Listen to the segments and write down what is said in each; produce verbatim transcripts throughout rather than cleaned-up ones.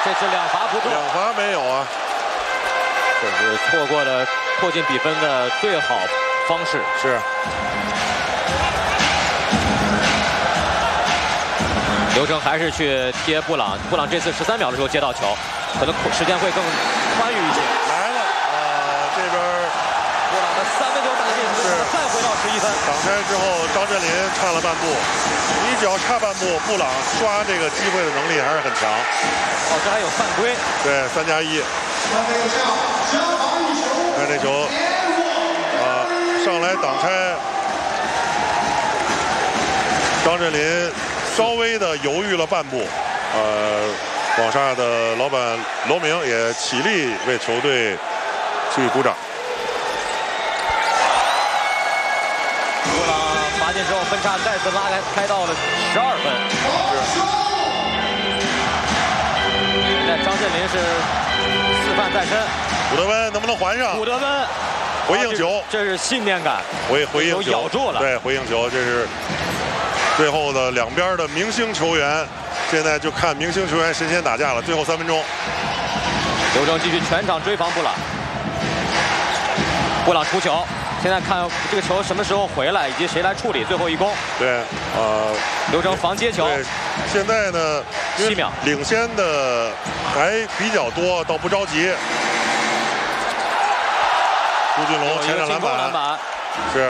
这是两罚不中， 两罚没有啊， 这是错过了迫近比分的最好方式。 是。 刘铮还是去贴布朗，布朗这次十三秒的时候接到球，可能时间会更宽裕一些。 来了，啊、呃，这边布朗的三分球打进，是再回到十一分。 挡拆之后，张镇麟差了半步，你只要差半步，布朗刷这个机会的能力还是很强。 哦，这还有犯规。 对，三加一。看这球，啊、呃，上来挡拆，张镇麟稍微的犹豫了半步，呃，广厦的老板罗明也起立为球队去鼓掌。 布朗罚进之后，分差再次拉开，开到了十二分。现在张镇麟是四犯在身， 古德温能不能还上？ 古德温回应球， 这是信念感， 回回应球咬住了。 对，回应球，这是最后的两边的明星球员，现在就看明星球员神仙打架了。最后三分钟， 刘铮继续全场追防布朗，布朗出球。现在看这个球什么时候回来，以及谁来处理最后一攻。 对，呃， 刘铮防接球。 对，现在呢， 七秒， 领先的还比较多，倒不着急。朱俊龙前场篮板， 篮板是。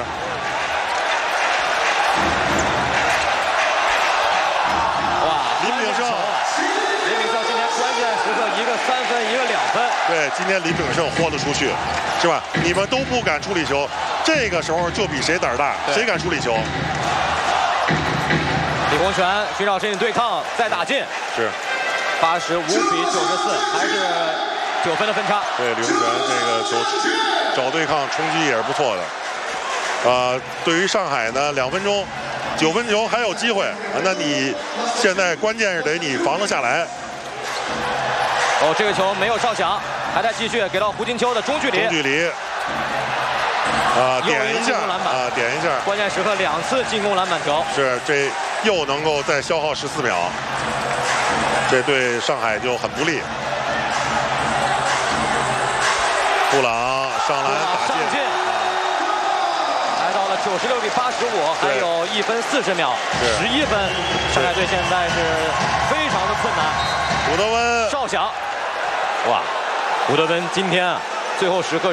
哇， 林炳胜， 林炳胜今天关键时刻一个三分，一个两分。 对，今天林炳胜豁得出去，是吧？你们都不敢处理球，这个时候就比谁胆儿大，谁敢处理球？ 李洪权寻找身体对抗，再打进， 是八十五比九十四，还是九分的分差。 对，李洪权这个球找对抗冲击也是不错的。啊、呃，对于上海呢，两分钟，九分球还有机会，那你现在关键是得你防得下来。 哦，这个球没有哨响，还在继续给到胡金秋的中距离。 中距离。啊、呃，点一下啊、呃，点一下。 关键时刻两次进攻篮板球。 是，这又能够再消耗十四秒，这对上海就很不利。布朗上篮打进， 来到了九十六比八十五，还有一分四十秒，十一分。上海队现在是非常的困难。 古德温哨响，哇，古德温今天啊，最后时刻。